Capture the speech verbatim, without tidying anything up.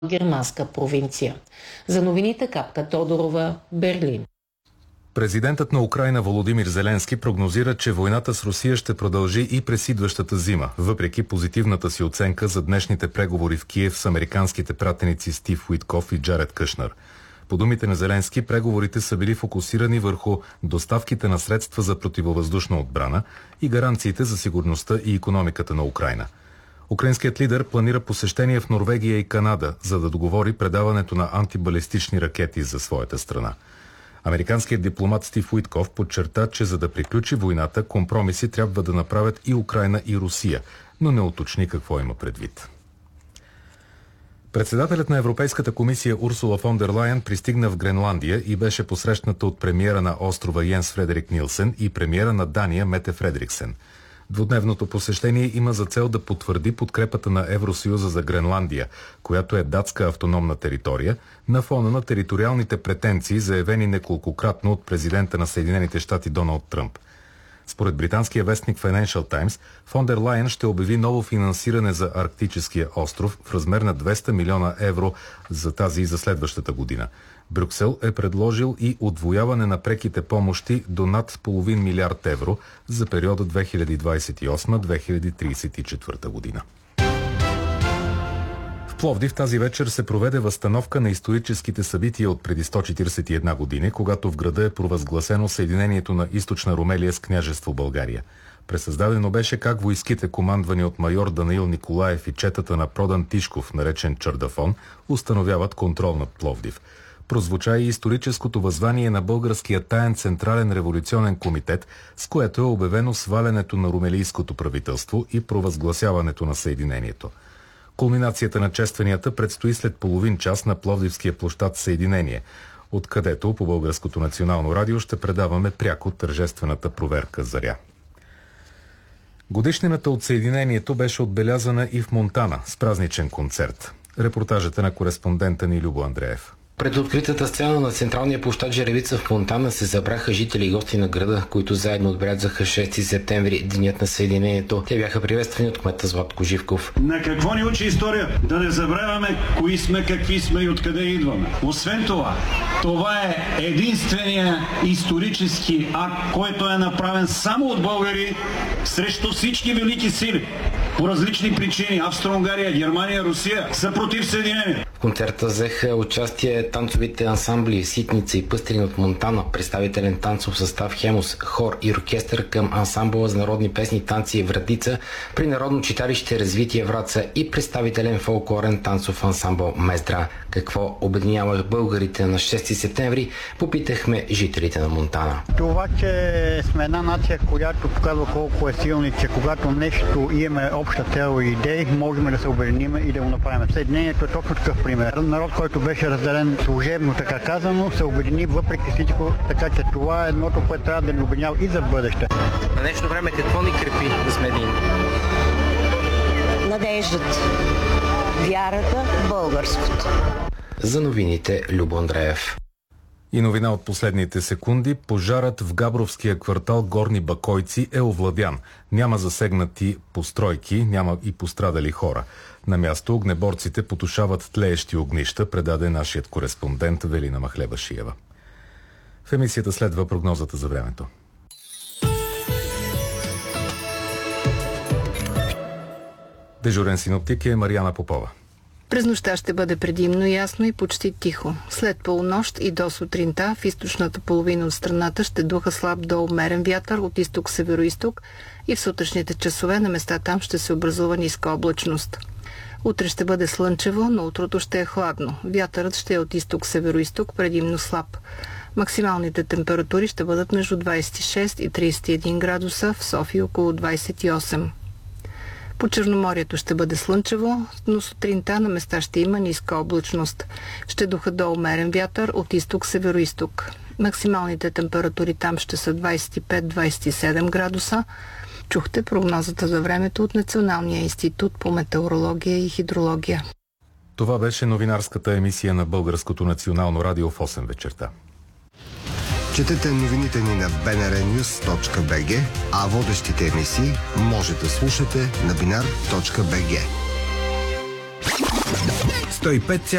германска провинция. За новините Капка Тодорова, Берлин. Президентът на Украйна Володимир Зеленски прогнозира, че войната с Русия ще продължи и през идващата зима, въпреки позитивната си оценка за днешните преговори в Киев с американските пратеници Стив Уитков и Джаред Кушнер. По думите на Зеленски, преговорите са били фокусирани върху доставките на средства за противовъздушна отбрана и гаранциите за сигурността и икономиката на Украйна. Украинският лидер планира посещение в Норвегия и Канада, за да договори предаването на антибалистични ракети за своята страна. Американският дипломат Стив Уитков подчерта, че за да приключи войната, компромиси трябва да направят и Украйна, и Русия, но не уточни какво има предвид. Председателят на Европейската комисия Урсула фон дер Лайен пристигна в Гренландия и беше посрещната от премиера на острова Йенс Фредерик Нилсен и премиера на Дания Мете Фредриксен. Двудневното посещение има за цел да потвърди подкрепата на Евросъюза за Гренландия, която е датска автономна територия, на фона на териториалните претенции, заявени неколкократно от президента на Съединените щати Доналд Тръмп. Според британския вестник Financial Times, фон дер Лайен ще обяви ново финансиране за Арктическия остров в размер на двеста милиона евро за тази и за следващата година. Брюксел е предложил и удвояване на преките помощи до над половин милиард евро за периода две хиляди двадесет и осма до две хиляди тридесет и четвърта година. В Пловдив тази вечер се проведе възстановка на историческите събития от преди сто четиридесет и една години, когато в града е провъзгласено съединението на Източна Румелия с княжество България. Пресъздадено беше как войските, командвани от майор Данаил Николаев и четата на Продан Тишков, наречен Чардафон, установяват контрол над Пловдив. Прозвуча и историческото възвание на българския таен Централен революционен комитет, с което е обявено свалянето на румелийското правителство и провъзгласяването на съединението. Кулминацията на честванията предстои след половин час на Пловдивския площад Съединение, откъдето по Българското национално радио ще предаваме пряко тържествената проверка Заря. Годишнината от Съединението беше отбелязана и в Монтана с празничен концерт. Репортажът е на кореспондента ни Любо Андреев. Пред откритата сцена на централния площад Жеревица в Монтана се събраха жители и гости на града, които заедно отбелязаха шести септември, денят на Съединението. Те бяха приветствани от кмета Златко Живков. На какво ни учи история? Да не забравяме кои сме, какви сме и откъде идваме. Освен това, това е единствения исторически акт, който е направен само от българи срещу всички велики сили. По различни причини Австро-Унгария, Германия, Русия са против Съединението. В концерта взеха участие танцовите ансамбли Ситница и Пъстрин от Монтана, представителен танцов състав Хемус, хор и оркестър към ансамбъла за народни песни, танци и Вратица при Народно читалище Развитие Враца и представителен фолклорен танцов ансамбъл Мездра. Какво обединява българите на шести септември, попитахме жителите на Монтана. Това, че сме една нация, която показва колко е силна, че когато нещо имаме обща цел и идеи, можем да се обединим и да го направим. Съединението е точно такъв пример. Народ, който беше разделен служебно, така казано, се обедини въпреки всичко, така че това е едното, което трябва да ни обединява и за бъдеще. На днешно време какво ни крепи да сме един? Надеждата, вярата, българското. За новините Любо Андреев. И новина от последните секунди. Пожарът в Габровския квартал Горни Бакойци е овладян. Няма засегнати постройки, няма и пострадали хора. На място огнеборците потушават тлеещи огнища, предаде нашият кореспондент Велина Махлебашиева. В емисията следва прогнозата за времето. Дежурен синоптик е Мариана Попова. През нощта ще бъде предимно ясно и почти тихо. След полунощ и до сутринта в източната половина от страната ще духа слаб до умерен вятър от изток-североизток и в сутрешните часове на места там ще се образува ниска облачност. Утре ще бъде слънчево, но утрото ще е хладно. Вятърът ще е от изток-североизток, предимно слаб. Максималните температури ще бъдат между двадесет и шест и тридесет и един градуса, в София около двадесет и осем. По Черноморието ще бъде слънчево, но сутринта на места ще има ниска облачност. Ще духа до умерен вятър от изток-североизток. Максималните температури там ще са двадесет и пет до двадесет и седем градуса. Чухте прогнозата за времето от Националния институт по метеорология и хидрология. Това беше новинарската емисия на Българското национално радио в осем вечерта. Четете новините ни на би ен ар нюз точка би джи, а водещите емисии може да слушате на бинар точка би джи. сто и пет